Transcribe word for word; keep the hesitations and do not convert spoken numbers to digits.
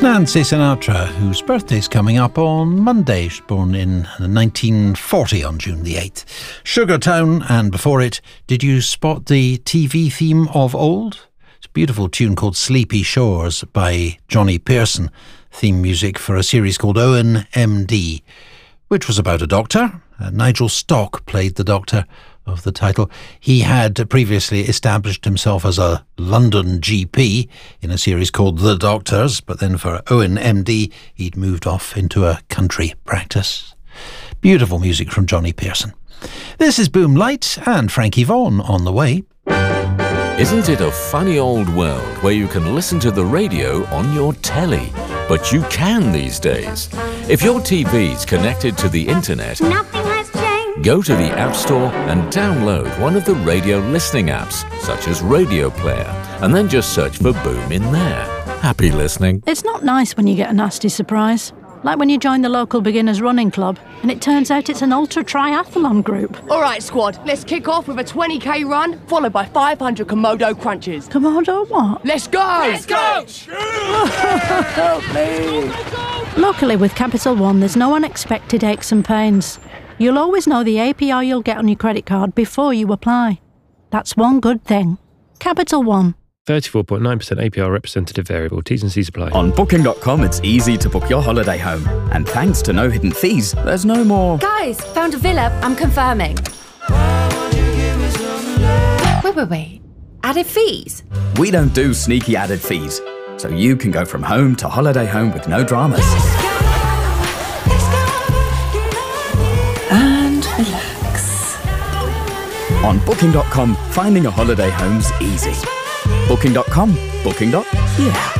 Nancy Sinatra, whose birthday's coming up on Monday. She was born in nineteen forty on June the eighth. Sugar Town, and before it, did you spot the T V theme of old? It's a beautiful tune called Sleepy Shores by Johnny Pearson, theme music for a series called Owen M D, which was about a doctor. Uh, Nigel Stock played the doctor of the title. He had previously established himself as a London G P in a series called The Doctors, but then for Owen M D, he'd moved off into a country practice. Beautiful music from Johnny Pearson. This is Boom Light and Frankie Vaughan on the way. Isn't it a funny old world where you can listen to the radio on your telly? But you can these days. If your T V's connected to the internet, Nothing has changed. go to the App Store and download one of the radio listening apps, such as Radio Player, and then just search for Boom in there. Happy listening. It's not nice when you get a nasty surprise. Like when you join the local beginners running club and it turns out it's an ultra triathlon group. All right, squad, let's kick off with a twenty k run, followed by five hundred Komodo crunches. Komodo what? Let's go! Let's go! Help me! Locally with Capital One, there's no unexpected aches and pains. You'll always know the A P R you'll get on your credit card before you apply. That's one good thing. Capital One. thirty-four point nine percent A P R representative variable. T's and C's apply. On Booking dot com, it's easy to book your holiday home. And thanks to no hidden fees, there's no more... Guys, found a villa. I'm confirming. Wait, wait, wait. Added fees? We don't do sneaky added fees. So you can go from home to holiday home with no dramas. And relax. On Booking dot com, finding a holiday home's easy. Booking dot com. Booking. Yeah.